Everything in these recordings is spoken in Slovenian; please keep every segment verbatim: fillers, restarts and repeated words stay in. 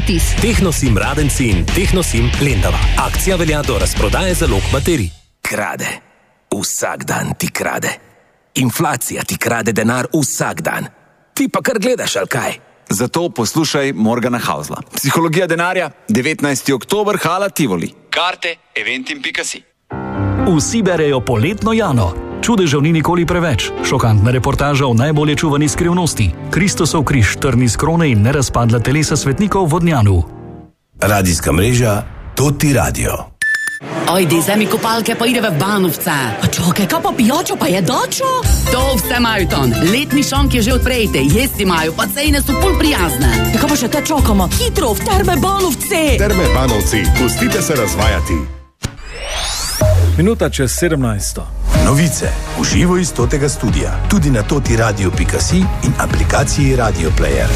gratis. Tehnosim Radenci in Tehnosim Lendava. Akcija velja do razprodaje zalog baterij. Krade. Vsak dan ti krade. Inflacija ti krade denar vsak dan. Ti pa kar gledaš, ali kaj? Zato poslušaj Morgana Hausla. Psihologija denarja, devetnajsti oktober, Hala Tivoli. Karte eventim pika si. Vsi berejo Poletno Jano. Čudežev ni nikoli preveč. Šokantna reportaža o najbolje čuvani skrivnosti. Kristusov križ, trn iz krone in nerazpadla telesa svetnikov v Vodnjanu. Radijska mreža Toti Radio. Ajde, vzemi kopalke pa ideve v Banovce. A čakaj, kaj pa pijačo pa jedačo? To vse imajo tam. Letni šank je že odprejte, jesti imajo, pa cene so pol prijazne. Ja, kaj pa še te čakamo? Hitro, v Terme Banovci! Terme Banovci, pustite se razvajati. Minuta čez sedemnajsto. Novice v živo iz Totega studia, tudi na toti radio pika si in aplikaciji Radio Player.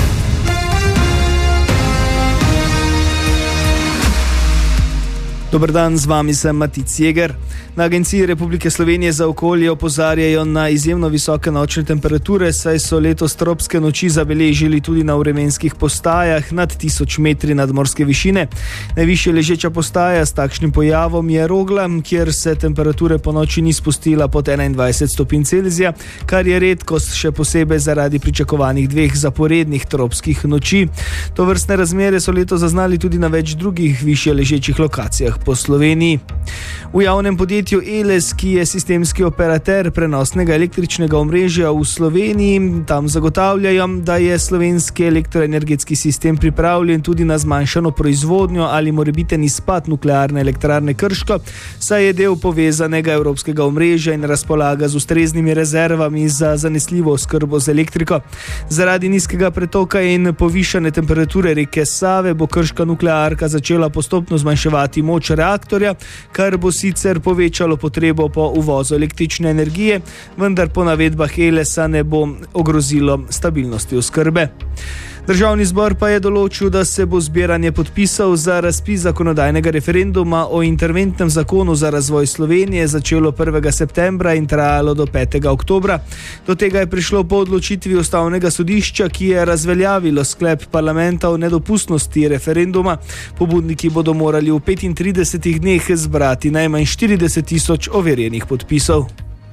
Dober dan, z vami sem Matic Jeger. Na Agenciji Republike Slovenije za okolje opozarjajo na izjemno visoke nočne temperature, saj so letos tropske noči zabeležili tudi na vremenskih postajah nad tisoč metri nadmorske višine. Najvišje ležeča postaja s takšnim pojavom je Rogla, kjer se temperature po noči ni spustila pod enaindvajset stopinj Celzija, kar je redkost, še posebej zaradi pričakovanih dveh zaporednih tropskih noči. Tovrstne razmere so letos zaznali tudi na več drugih višje ležečih lokacijah po Sloveniji. V javnem podjetju Eles, ki je sistemski operater prenosnega električnega omrežja v Sloveniji, tam zagotavljajo, da je slovenski elektroenergetski sistem pripravljen tudi na zmanjšano proizvodnjo ali morebiten izpad nuklearne elektrarne Krško, saj je del povezanega evropskega omrežja in razpolaga z ustreznimi rezervami za zanesljivo oskrbo z elektriko. Zaradi nizkega pretoka in povišane temperature reke Save bo krška nuklearka začela postopno zmanjševati moč reaktorja, kar bo sicer povečalo potrebo po uvozu električne energije, vendar po navedbah Elesa ne bo ogrozilo stabilnosti oskrbe. Državni zbor pa je določil, da se bo zbiranje podpisov za razpis zakonodajnega referenduma o interventnem zakonu za razvoj Slovenije začelo prvega septembra in trajalo do petega oktobra. Do tega je prišlo po odločitvi Ustavnega sodišča, ki je razveljavilo sklep parlamenta o nedopustnosti referenduma. Pobudniki bodo morali v petintridesetih dneh zbrati najmanj štirideset tisoč overjenih podpisov.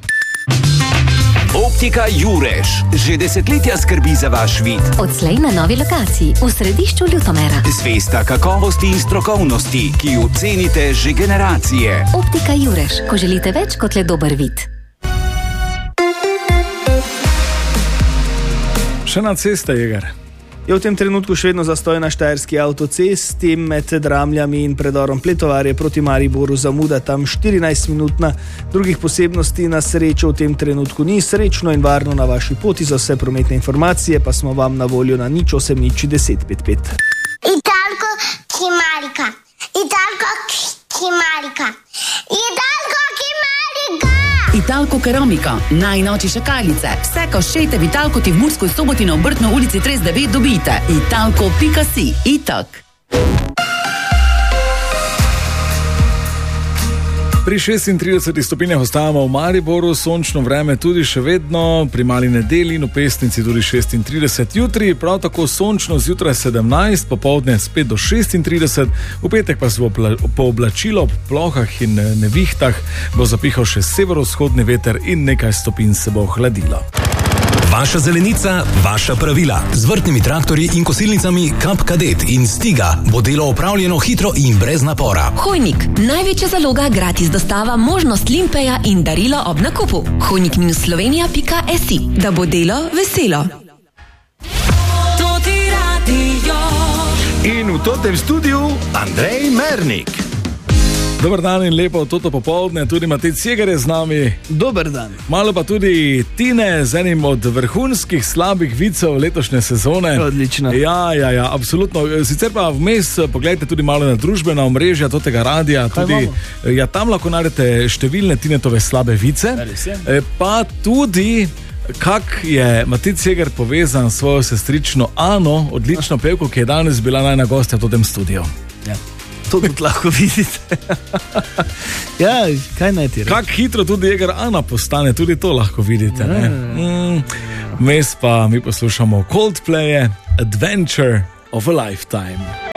Optika Jurež že desetletja skrbi za vaš vid. Odslej na novi lokaciji, v središču Ljutomera. Zvesta kakovosti in strokovnosti, ki jo cenite že generacije. Optika Jurež, ko želite več kot le dober vid. Še na ceste, Jeger. Je v tem trenutku še vedno zastoj na štajerski avtocesti med Dramljami in predorom Pletovarje proti Mariboru, zamuda tam štirinajst minut. Na drugih posebnosti na srečo v tem trenutku ni. Srečno in varno na vaši poti. Za vse prometne informacije pa smo vam na voljo na nič osem nič deset pet pet. Italko Kimarika. Italko Kimarika. Italko Kimarika. Italko Keramika, najnoči šakalice. Vse koščete v Italko ti v Murskoj Soboti na Obrtno ulici trideset devet dobite. Italko pika si. Itak. Pri šestintridesetih stopinjah ostajamo v Mariboru, sončno vreme tudi še vedno, pri Mali nedelji in v Pesnici tudi šestintrideset. Jutri prav tako sončno, zjutraj sedemnajst, popoldne spet do šestintrideset, v petek pa se bo pooblačilo, ob plohah in nevihtah bo zapihal še severovzhodni veter in nekaj stopinj se bo ohladilo. Vaša zelenica, vaša pravila. Z vrtnimi traktorji in kosilnicami Kap Kadet in Stiga bo delo opravljeno hitro in brez napora. Hojnik, največja zaloga, gratis dostava, možnost limpeja in darilo ob nakupu. hojnik minus slovenija pika si, da bo delo veselo. In v totem studiu Andrej Mernik. Dober dan in lepo toto popoldne, tudi Matic Jeger je z nami. Dober dan. Malo pa tudi Tine z enim od vrhunskih slabih vicev letošnje sezone. Odlično. Ja, ja, ja, absolutno. Sicer pa vmes pogledajte tudi malo na družbena omrežja totega radia. Tudi, ja, tam lahko najdete številne Tinetove slabe vice. Pa tudi kak je Matic Jeger povezan s svojo sestrično Ano, odlično pevko, ki je danes bila najna gostja v tem studiu. Ja. To tudi lahko vidite. Ja, kaj naj ti reči? Kak hitro tudi Jeger Ana postane, tudi to lahko vidite. Ne? Mm, mes pa mi poslušamo Coldplaye, Adventure of a Lifetime.